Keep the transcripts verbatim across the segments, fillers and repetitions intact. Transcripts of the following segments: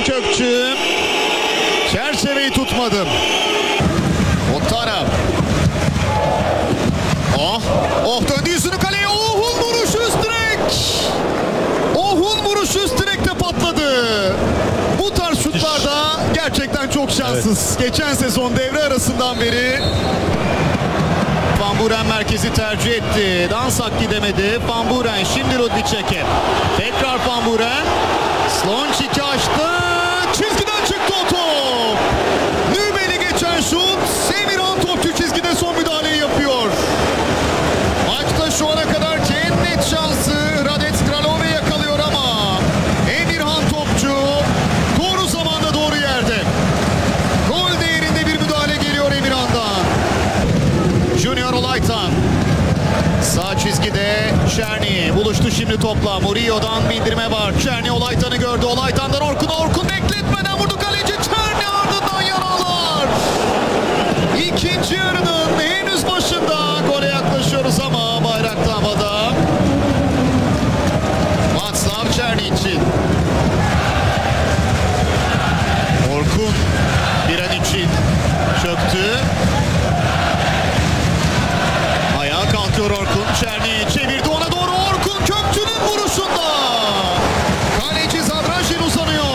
Kökçü. Çerçeveyi tutmadım. Otara. Oh. Oh döndü yüzünü kaleye. Oh'un vuruşu üst direk. Oh'un vuruşu üst direkte patladı. Bu tarz şutlarda gerçekten çok şanssız. Evet. Geçen sezon devre arasından beri Van Buren merkezi tercih etti. Dansak gidemedi. Van Buren şimdi Ludwig'e. Tekrar Van Buren. Slončík açtı. Çizgiden çıktı o top. Nübel'i geçen şut. Emirhan topçu çizgide son müdahaleyi yapıyor. Maçta şu ana kadarki en net şansı Radec Kralove yakalıyor ama Emirhan topçu doğru zamanda doğru yerde. Gol değerinde bir müdahale geliyor Emirhan'dan. Junior Olaytan. Sağ çizgide Çerni buluştu şimdi topla. Murillo'dan bindirme var. Çerni Olaytan'ı gördü. Olaytan'dan Orkun. Orkun bekletmeden vurdu kaleci. Çerni ardından yaralar. İkinci yarının henüz başında gole yaklaşıyoruz ama bayrak havada. Václav Černý için. Orkun bir an için çöktü. Ayağa kalkıyor Orkun. Černý çevirdi ona doğru. Orkun Kökçü'nün vuruşunda. Kaleci Zadražin uzanıyor.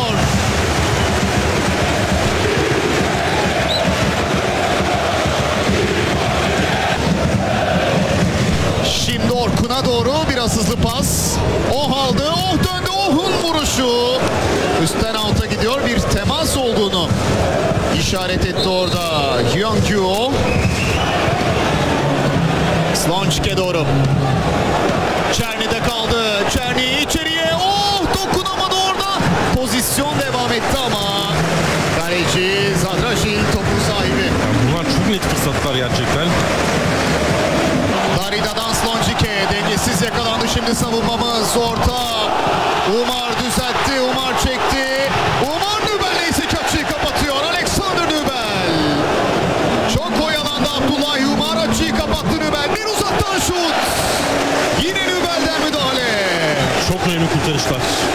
Şimdi Orkun'a doğru biraz hızlı pas. Oh aldı. Oh döndü. Oh'un vuruşu. Üstten alta gidiyor. Bir temas olduğunu işaret etti orada Hyun-kyu. Slončík'e doğru. Černy'de kaldı. Černy içeriye. Oh dokunamadı orada. Pozisyon devam etti ama kaleci Zadražin topun sahibi. Bunlar çok net fırsatlar gerçekten. Darida'dan Slončík'e dengesiz yakalandı şimdi savunmamız. Orta. Umar düzeltti. Umar çekti. Umar Nübel ise açıyı kapatıyor. Alexander Nübel. Çok oyalandı Abdullah Umar, açıyı kapattı Nübel. Bir uzaktan şut. Yine Nübel'den müdahale. Çok önemli kurtarışlar.